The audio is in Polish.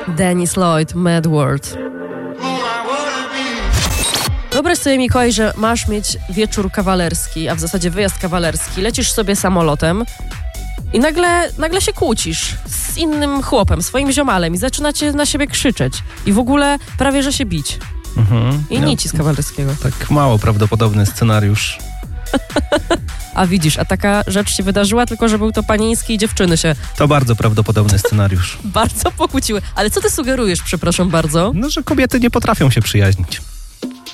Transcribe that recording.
Dennis Lloyd, Mad World. Wyobraź sobie, Mikołaj, że masz mieć wieczór kawalerski, a w zasadzie wyjazd kawalerski. Lecisz sobie samolotem i nagle się kłócisz z innym chłopem, swoim ziomalem i zaczynacie na siebie krzyczeć. I w ogóle prawie, że się bić. I nic z kawalerskiego. Tak mało prawdopodobny scenariusz. A widzisz, a taka rzecz się wydarzyła, tylko że był to Paniński i dziewczyny się To bardzo prawdopodobny scenariusz. bardzo pokłóciły. Ale co ty sugerujesz, przepraszam bardzo? No, że kobiety nie potrafią się przyjaźnić.